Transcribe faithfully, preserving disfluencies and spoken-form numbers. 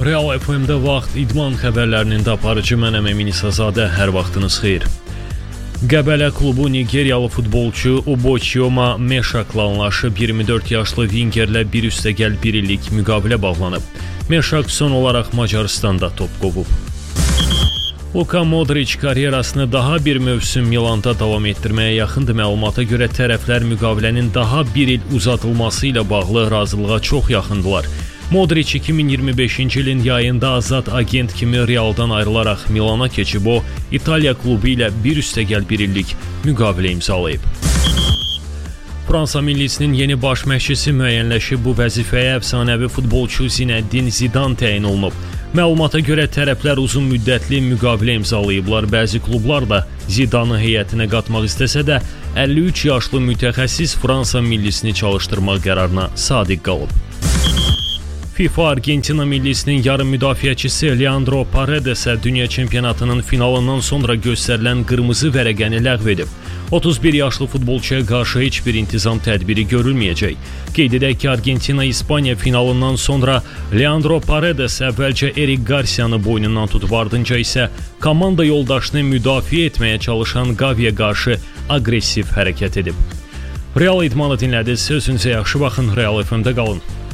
Real F M-də vaxt idman xəbərlərinin də aparıcı mənəm Emin İsazadə, hər vaxtınız xeyir. Qəbələ klubu Nigeriyalı futbolçu Ubochioma Meshakla anlaşıb iyirmi dörd yaşlı Vingerlə bir üstəgəl bir illik müqavilə bağlanıb. Meshak son olaraq Macaristanda top qovub. Luka Modric karyerasını daha bir mövsüm Milanda davam etdirməyə yaxındır. Məlumata görə tərəflər müqavilənin daha bir il uzadılması ilə bağlı razılığa çox yaxındılar. Modric iki min iyirmi beşinci ilin yayında azad agent kimi Realdan ayrılaraq Milana keçib, o İtaliya klubu ilə bir üstəgəl bir illik müqavilə imzalayıb. Fransa millisinin yeni baş məşqçisi müəyyənləşib, bu vəzifəyə əfsanəvi futbolçu Zinedine Zidane təyin olunub. Məlumata görə tərəflər uzun müddətli müqavilə imzalayıblar. Bəzi klublar da Zidane'ı heyətinə qatmaq istəsə də əlli üç yaşlı mütəxəssis Fransa millisini çalışdırmaq qərarına sadiq qalıb. FIFA Argentina millisinin yarım müdafiəçisi Leandro Paredesə dünya çempionatının finalından sonra göstərilən qırmızı vərəqəni ləğv edib. otuz bir yaşlı futbolçuya qarşı heç bir intizam tədbiri görülməyəcək. Qeyd edək ki, Argentina-İspaniya finalından sonra Leandro Paredes əvvəlcə Eric Garcia'nı boynundan tutub, ardınca isə komanda yoldaşını müdafiə etməyə çalışan Gavi'yə qarşı aqressiv hərəkət edib. Real idmanı dinlədiniz. Sözünüzə yaxşı baxın. Real F M-də qalın.